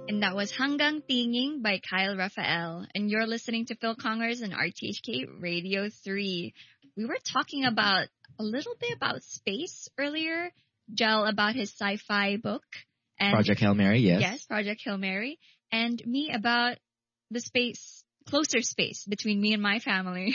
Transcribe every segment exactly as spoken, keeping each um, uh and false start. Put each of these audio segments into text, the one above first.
And that was Hanggang Tinging by Kyle Raphael. And you're listening to Phil Congers on R T H K Radio three. We were talking about a little bit about space earlier. Gel about his sci-fi book. And Project Hail Mary, yes. Yes, Project Hail Mary. And me about the space, closer space between me and my family.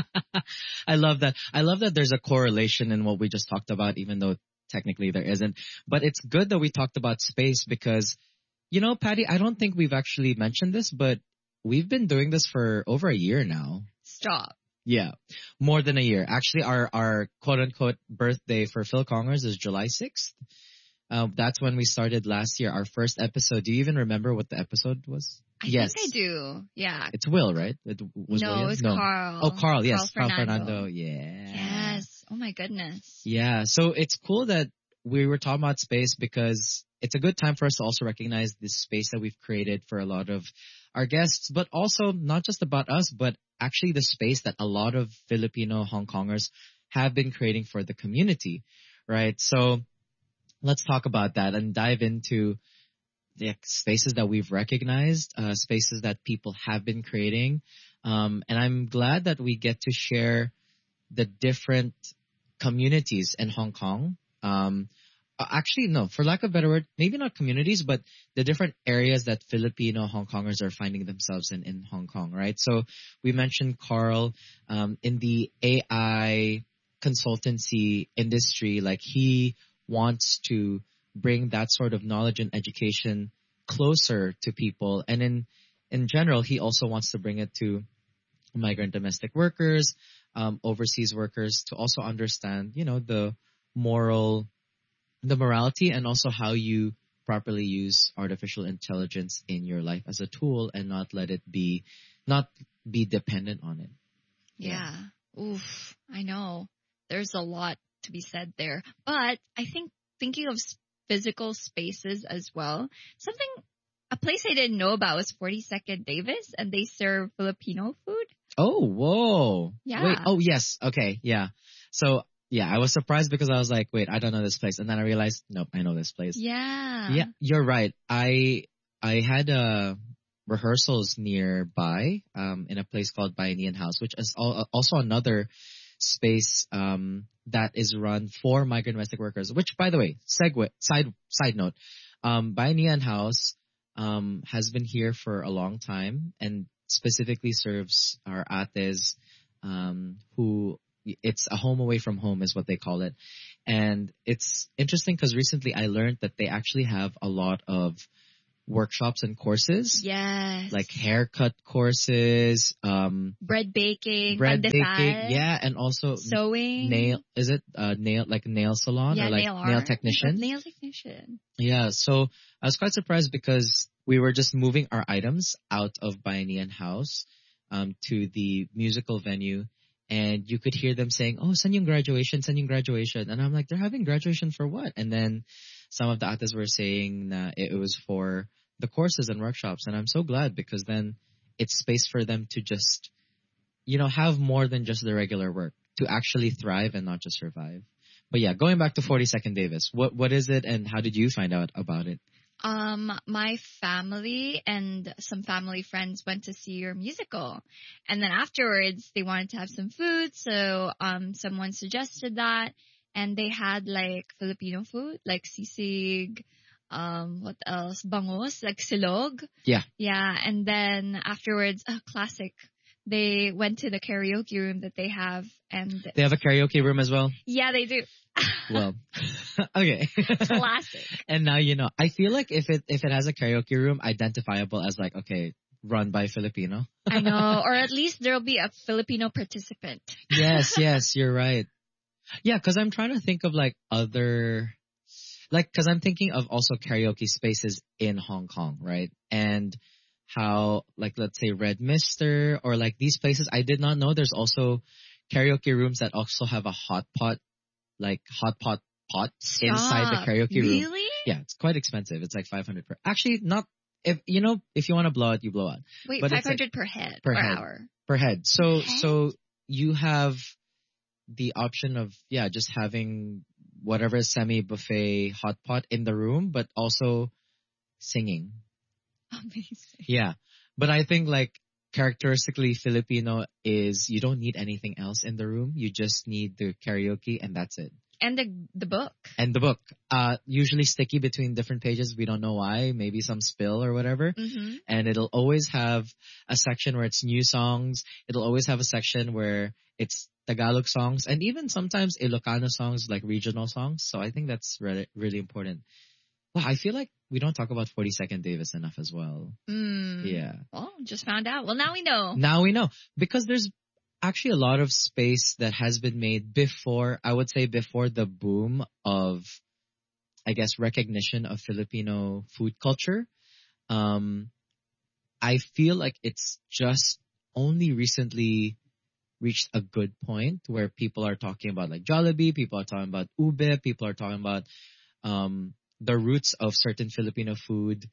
I love that. I love that there's a correlation in what we just talked about, even though technically there isn't. But it's good that we talked about space because, you know, Patty, I don't think we've actually mentioned this, but we've been doing this for over a year now. Stop. Yeah, more than a year. Actually, our, our quote-unquote birthday for Phil Congers is July sixth. Uh, that's when we started last year, our first episode. Do you even remember what the episode was? I yes. think I do. Yeah. It's Will, right? It was no, William? it was no. Carl. Oh, Carl, yes. Carl Carl Fernando. Fernando, yeah. Yes. Oh my goodness. Yeah, so it's cool that we were talking about space because it's a good time for us to also recognize this space that we've created for a lot of our guests, but also not just about us, but actually the space that a lot of Filipino Hong Kongers have been creating for the community, right? So let's talk about that and dive into the spaces that we've recognized, uh, spaces that people have been creating. Um, and I'm glad that we get to share the different communities in Hong Kong. Um, actually, no, for lack of a better word, maybe not communities, but the different areas that Filipino Hong Kongers are finding themselves in in Hong Kong, right? So we mentioned Carl um, in the A I consultancy industry, like he wants to bring that sort of knowledge and education closer to people. And in, in general, he also wants to bring it to migrant domestic workers, um, overseas workers to also understand, you know, the moral, the morality and also how you properly use artificial intelligence in your life as a tool and not let it be, not be dependent on it. Yeah. yeah. Oof. I know. There's a lot to be said there. But I think thinking of physical spaces as well, something, a place I didn't know about was forty-second Davis, and they serve Filipino food. Oh, whoa. Yeah. Wait, oh yes, okay, yeah. So, yeah, I was surprised because I was like, wait, I don't know this place. And then I realized, nope, I know this place. Yeah. Yeah, you're right. I, I had, uh, rehearsals nearby, um, in a place called Bayanihan House, which is al- also another space, um, that is run for migrant domestic workers, which by the way, segue, side, side note, um, Bayanihan House, um, has been here for a long time and specifically serves our ates, um, who it's a home away from home is what they call it. And it's interesting because recently I learned that they actually have a lot of workshops and courses. Yes. Like haircut courses, um, bread baking, bread pandesal, baking, yeah, and also sewing, nail, is it, uh, nail, like nail salon yeah, or like nail, nail technician? Nail technician. Yeah, so I was quite surprised because we were just moving our items out of Bayanihan House, um, to the musical venue. And you could hear them saying, oh, send yung graduation, send yung graduation. And I'm like, they're having graduation for what? And then some of the atas were saying that it was for the courses and workshops. And I'm so glad because then it's space for them to just, you know, have more than just the regular work, to actually thrive and not just survive. But yeah, going back to forty-second Davis, what what is it and how did you find out about it? Um, my family and some family friends went to see your musical. And then afterwards they wanted to have some food. So, um, someone suggested that, and they had like Filipino food, like sisig, um, what else? Bangus, like silog. Yeah. Yeah. And then afterwards, a classic. They went to the karaoke room that they have, and they have a karaoke room as well? Yeah, they do. Well, okay. Classic. And now you know. I feel like if it if it has a karaoke room identifiable as like, okay, run by Filipino. I know, or at least there'll be a Filipino participant. Yes, yes, you're right. Yeah, because I'm trying to think of like other, like, because I'm thinking of also karaoke spaces in Hong Kong, right? And how, like, let's say Red Mister or like these places, I did not know there's also karaoke rooms that also have a hot pot, like hot pot pot Stop. inside the karaoke really? room. Yeah, it's quite expensive. It's like five hundred per, actually not, if, you know, if you want to blow out, you blow out. Wait, But five it's like hundred per head, per per head. hour. per head. So, Head? so you have the option of, yeah, just having whatever semi buffet hot pot in the room, but also singing. Amazing. Yeah. But I think like characteristically Filipino is you don't need anything else in the room. You just need the karaoke and that's it. And the the book. And the book, uh, usually sticky between different pages. We don't know why. Maybe some spill or whatever. Mm-hmm. And it'll always have a section where it's new songs. It'll always have a section where it's Tagalog songs and even sometimes Ilocano songs, like regional songs. So I think that's really, really important. Well, I feel like we don't talk about forty-second Davis enough as well. Mm. Yeah. Well, just found out. Well, now we know. Now we know because there's actually a lot of space that has been made before, I would say before the boom of, I guess, recognition of Filipino food culture. Um, I feel like it's just only recently reached a good point where people are talking about like Jollibee, people are talking about ube, people are talking about um, the roots of certain Filipino food,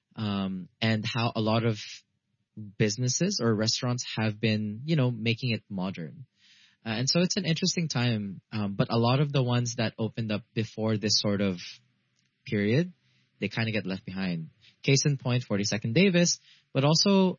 um, and how a lot of businesses or restaurants have been, you know, making it modern. Uh, and so it's an interesting time. Um, but a lot of the ones that opened up before this sort of period, they kind of get left behind. Case in point, forty-second Davis, but also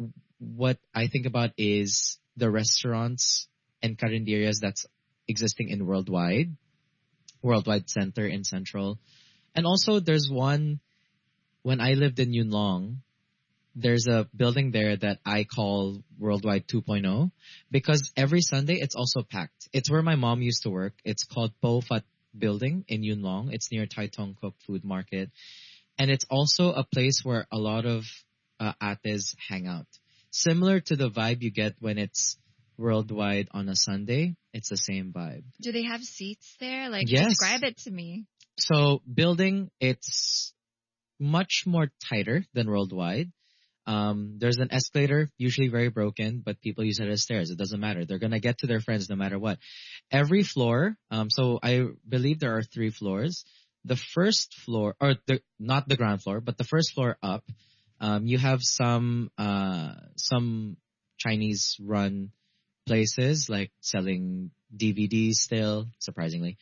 what I think about is the restaurants and carinderias that's existing in Worldwide, Worldwide Center in Central. And also there's one, when I lived in Yuen Long, there's a building there that I call Worldwide two point oh because every Sunday it's also packed. It's where my mom used to work. It's called Po Fat Building in Yuen Long. It's near Tai Tong Cook Food Market. And it's also a place where a lot of uh, ates hang out. Similar to the vibe you get when it's Worldwide on a Sunday, it's the same vibe. Do they have seats there? Like, Yes. describe it to me. So building, it's much more tighter than Worldwide. Um, there's an escalator, usually very broken, but people use it as stairs. It doesn't matter. They're gonna get to their friends no matter what. Every floor, um, so I believe there are three floors. The first floor, or the not the ground floor, but the first floor up, um, you have some uh some Chinese run places like selling D V Ds still, surprisingly,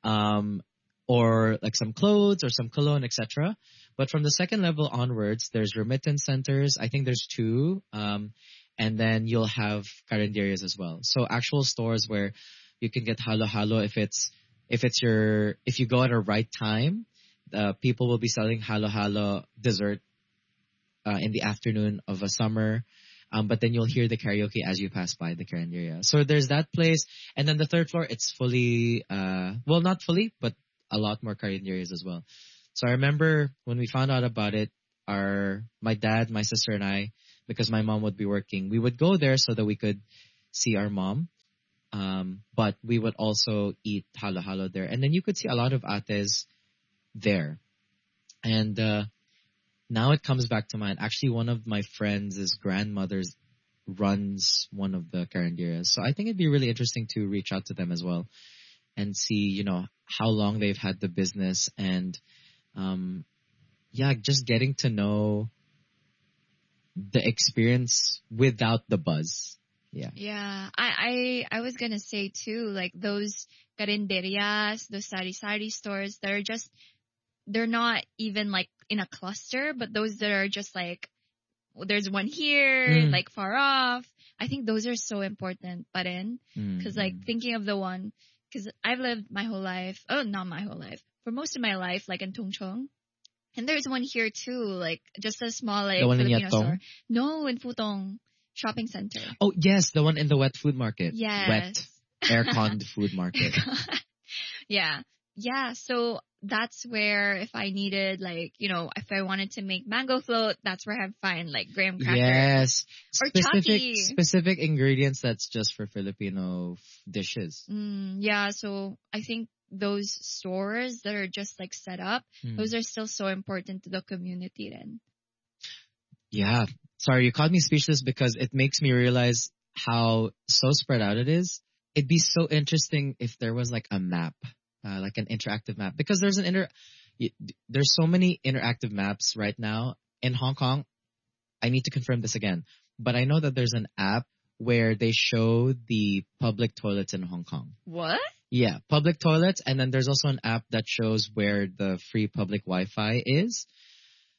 um, or like some clothes or some cologne, et cetera. But from the second level onwards, there's remittance centers. I think there's two. Um, and then you'll have carinderias as well. So actual stores where you can get halo halo if it's, if it's your, if you go at a right time, uh, people will be selling halo halo dessert, uh, in the afternoon of a summer. Um, but then you'll hear the karaoke as you pass by the carinderia. So there's that place. And then the third floor, it's fully, uh, well, not fully, but a lot more carinderias as well. So I remember when we found out about it, our, my dad, my sister and I, because my mom would be working, we would go there so that we could see our mom. Um, but we would also eat halo halo there. And then you could see a lot of ates there. And, uh, now it comes back to mind. Actually, one of my friends' grandmothers runs one of the carinderias. So I think it'd be really interesting to reach out to them as well and see, you know, how long they've had the business and, um, yeah, just getting to know the experience without the buzz. Yeah. Yeah. I, I, I was gonna say too, like those carinderias, those sari-sari stores, they're just, they're not even like in a cluster, but those that are just like, well, there's one here, Mm. like far off. I think those are so important, but in, Mm. cause like thinking of the one, cause I've lived my whole life, oh, not my whole life, for most of my life, like in Tongchong. And there's one here too, like just a small like The one in Filipino Yatong? store. No, in Putong Shopping Center. Oh, yes, the one in the wet food market. Yes. Wet, air-conned food market. Yeah. Yeah. So that's where if I needed like, you know, if I wanted to make mango float, that's where I'd find like graham cracker. Yes. Or Specific chucky. specific ingredients that's just for Filipino f- dishes. Mm, yeah. So I think those stores that are just like set up, Mm. those are still so important to the community then. Yeah. Sorry, you caught me speechless because it makes me realize how so spread out it is. It'd be so interesting if there was like a map, uh, like an interactive map, because there's an inter, y- there's so many interactive maps right now in Hong Kong. I need to confirm this again, but I know that there's an app where they show the public toilets in Hong Kong. What? Yeah, public toilets, and then there's also an app that shows where the free public Wi-Fi is.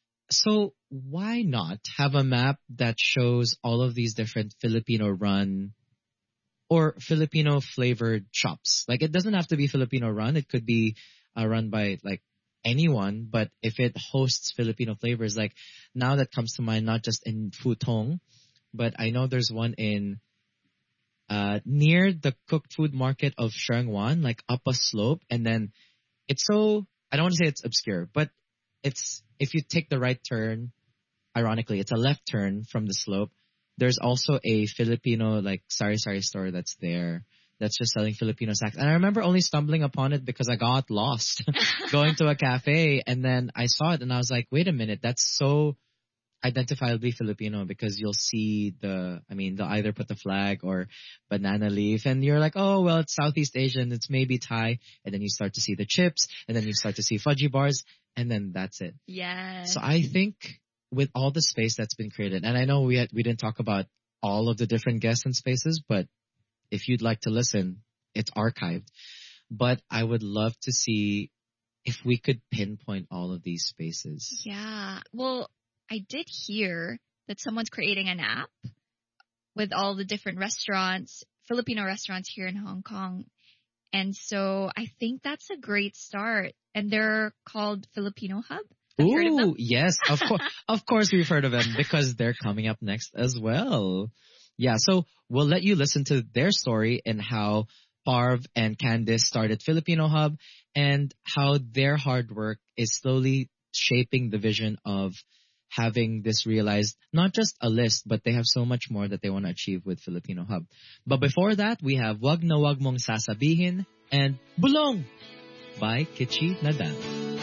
So why not have a map that shows all of these different Filipino run or Filipino flavored shops? Like it doesn't have to be Filipino run. It could be uh, run by like anyone, but if it hosts Filipino flavors, like now that comes to mind, not just in Futong, but I know there's one in uh near the cooked food market of Sherngwan, like up a slope, and then it's so I don't want to say it's obscure, but it's if you take the right turn, ironically, it's a left turn from the slope. There's also a Filipino like sari sari store that's there that's just selling Filipino snacks. And I remember only stumbling upon it because I got lost going to a cafe and then I saw it and I was like, wait a minute, that's so identifiably Filipino because you'll see the, I mean, they'll either put the flag or banana leaf and you're like, oh, well, it's Southeast Asian, it's maybe Thai. And then you start to see the chips and then you start to see fudgy bars and then that's it. Yeah. So I think with all the space that's been created, and I know we had, we didn't talk about all of the different guests and spaces, but if you'd like to listen, it's archived. But I would love to see if we could pinpoint all of these spaces. Yeah. Well, I did hear that someone's creating an app with all the different restaurants, Filipino restaurants here in Hong Kong. And so I think that's a great start. And they're called Filipino Hub. Have you heard of them? Ooh, yes, of course, of course we've heard of them because they're coming up next as well. Yeah, so we'll let you listen to their story and how Parv and Candice started Filipino Hub and how their hard work is slowly shaping the vision of having this realized, not just a list, but they have so much more that they want to achieve with Filipino Hub. But before that, we have Wag na Wag Mong Sasabihin and Bulong by Kichi Nadan.